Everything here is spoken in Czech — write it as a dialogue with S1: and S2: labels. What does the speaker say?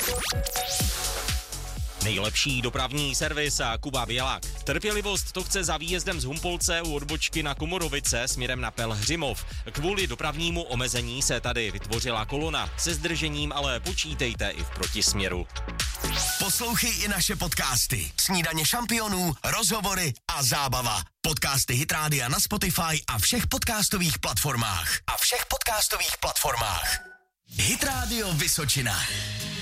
S1: Nejlepší dopravní servis a Kuba Bělák. Trpělivost to chce za výjezdem z Humpolce u odbočky na Komorovice směrem na Pelhřimov. Kvůli dopravnímu omezení se tady vytvořila kolona. Se zdržením ale počítejte i v protisměru.
S2: Poslouchej i naše podcasty. Snídaně šampionů, rozhovory a zábava. Podcasty Hit Rádia na Spotify a všech podcastových platformách. Hit Radio Vysočina.